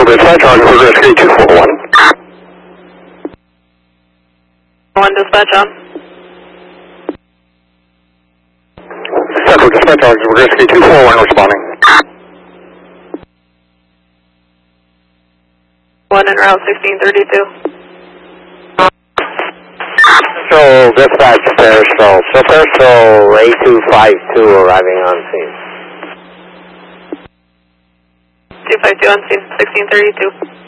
dispatch on River Escape 241. 1 dispatch on. Central dispatch on River Escape 241 responding. 1 en route 1632. So dispatch Pearsall. So Pearsall A252 arriving on scene. 252 on scene 1632.